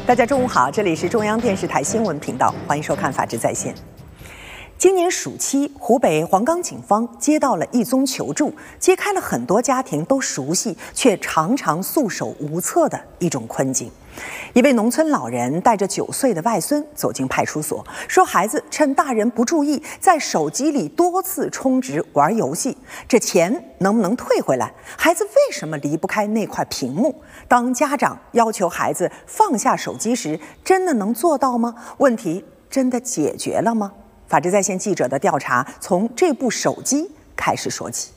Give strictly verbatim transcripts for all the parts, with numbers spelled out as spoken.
大家中午好，这里是中央电视台新闻频道，欢迎收看《法治在线》。今年暑期，湖北黄冈警方接到了一宗求助，揭开了很多家庭都熟悉却常常束手无策的一种困境。一位农村老人带着九岁的外孙走进派出所，说孩子趁大人不注意，在手机里多次充值玩游戏，这钱能不能退回来？孩子为什么离不开那块屏幕？当家长要求孩子放下手机时，真的能做到吗？问题真的解决了吗？法治在线记者的调查从这部手机开始说起。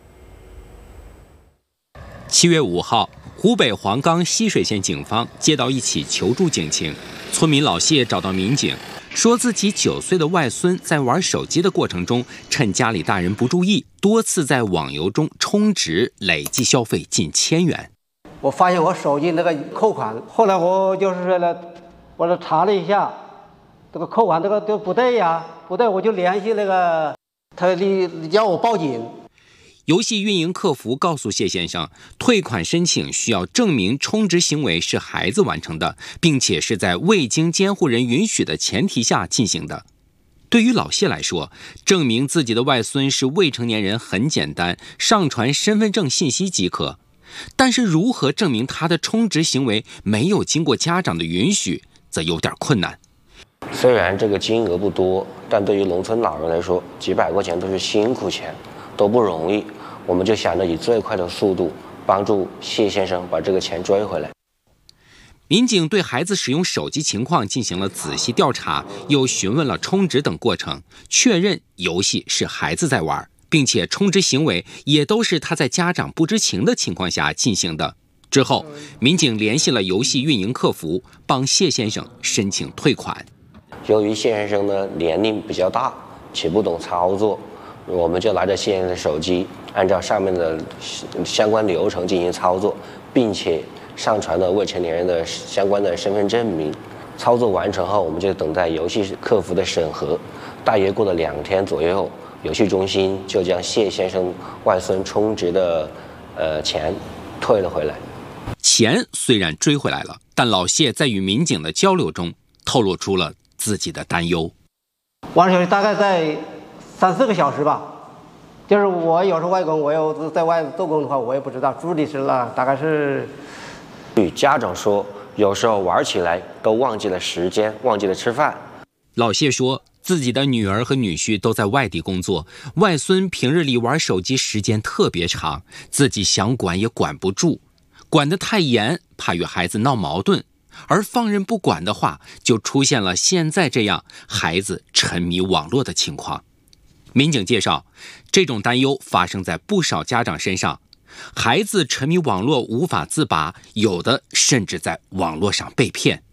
七月五号，湖北黄冈浠水县警方接到一起求助警情，村民老谢找到民警，说自己九岁的外孙在玩手机的过程中，趁家里大人不注意，多次在网游中充值，累计消费近千元。 我发现我手机那个扣款，后来我就是说了，我这查了一下，这个扣款这个都不对呀，不对，我就联系那个他要我报警。 游戏运营客服告诉谢先生，退款申请需要证明充值行为是孩子完成的，并且是在未经监护人允许的前提下进行的。对于老谢来说，证明自己的外孙是未成年人很简单，上传身份证信息即可。但是如何证明他的充值行为没有经过家长的允许，则有点困难。 虽然这个金额不多，但对于农村老人来说，几百块钱都是辛苦钱，都不容易。我们就想着以最快的速度帮助谢先生把这个钱追回来。 民警对孩子使用手机情况进行了仔细调查，又询问了充值等过程，确认游戏是孩子在玩，并且充值行为也都是他在家长不知情的情况下进行的。之后，民警联系了游戏运营客服，帮谢先生申请退款。 由于谢先生呢年龄比较大，且不懂操作，我们就拿着谢先生的手机，按照上面的相关流程进行操作，并且上传了未成年人的相关的身份证明。操作完成后，我们就等待游戏客服的审核。大约过了两天左右，游戏中心就将谢先生外孙充值的呃钱退了回来。 钱虽然追回来了，但老谢在与民警的交流中透露出了自己的担忧。 玩手机大概在三四个小时吧，就是我有时候外公，我有在外做工的话，我也不知道住的是了，大概是。 与家长说，有时候玩起来都忘记了时间，忘记了吃饭。 老谢说，自己的女儿和女婿都在外地工作，外孙平日里玩手机时间特别长，自己想管也管不住，管得太严，怕与孩子闹矛盾，而放任不管的话，就出现了现在这样孩子沉迷网络的情况。民警介绍，这种担忧发生在不少家长身上，孩子沉迷网络无法自拔，有的甚至在网络上被骗。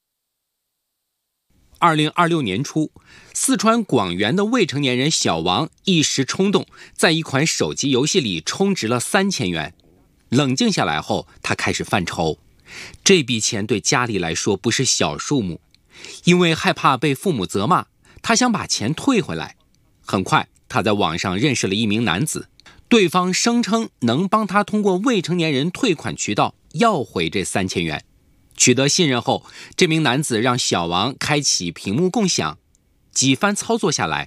二零二六年初，四川广元的未成年人小王一时冲动，在一款手机游戏里充值了三千元。冷静下来后，他开始犯愁，这笔钱对家里来说不是小数目，因为害怕被父母责骂，他想把钱退回来。很快，他在网上认识了一名男子，对方声称能帮他通过未成年人退款渠道要回这三千元。取得信任后，这名男子让小王开启屏幕共享，几番操作下来，